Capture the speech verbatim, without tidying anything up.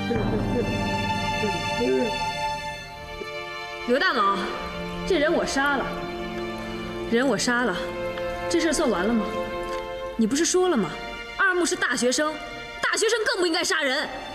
刘大猛，这人我杀了，人我杀了，这事算完了吗？你不是说了吗？二木是大学生，大学生更不应该杀人。